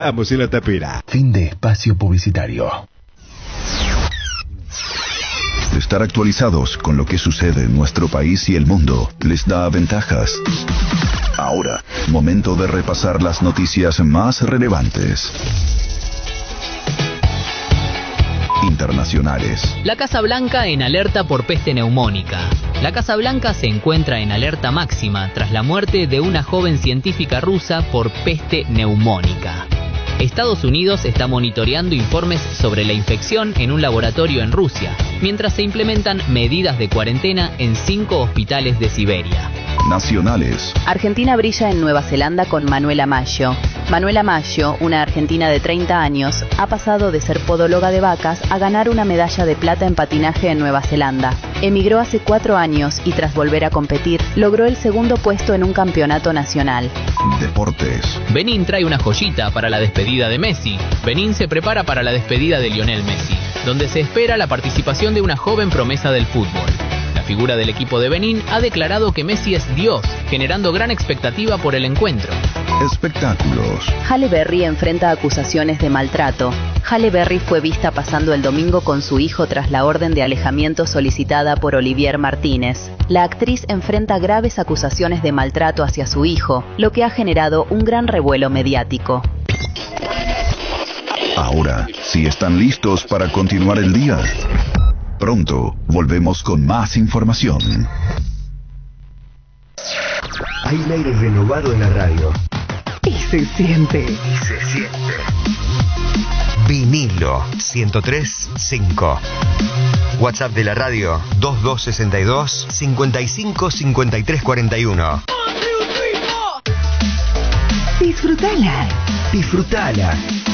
Vamos en la tapera. Fin de espacio publicitario. Estar actualizados con lo que sucede en nuestro país y el mundo les da ventajas. Ahora, momento de repasar las noticias más relevantes. Internacionales. La Casa Blanca en alerta por peste neumónica. La Casa Blanca se encuentra en alerta máxima tras la muerte de una joven científica rusa por peste neumónica. Estados Unidos está monitoreando informes sobre la infección en un laboratorio en Rusia, mientras se implementan medidas de cuarentena en 5 hospitales de Siberia. Nacionales. Argentina brilla en Nueva Zelanda con Manuela Maggio. Manuela Maggio, una argentina de 30 años, ha pasado de ser podóloga de vacas a ganar una medalla de plata en patinaje en Nueva Zelanda. Emigró hace 4 años y tras volver a competir, logró el segundo puesto en un campeonato nacional. Deportes. Benín trae una joyita para la despedida de Messi. Benín se prepara para la despedida de Lionel Messi, donde se espera la participación de una joven promesa del fútbol. La figura del equipo de Benín ha declarado que Messi es Dios, generando gran expectativa por el encuentro. Espectáculos. Halle Berry enfrenta acusaciones de maltrato. Halle Berry fue vista pasando el domingo con su hijo tras la orden de alejamiento solicitada por Olivier Martínez. La actriz enfrenta graves acusaciones de maltrato hacia su hijo, lo que ha generado un gran revuelo mediático. Ahora, si están listos para continuar el día, pronto volvemos con más información. Hay un aire renovado en la radio. Y se siente. Vinilo 103.5. WhatsApp de la radio 2262 55 53 41. Disfrútala. Disfrutala.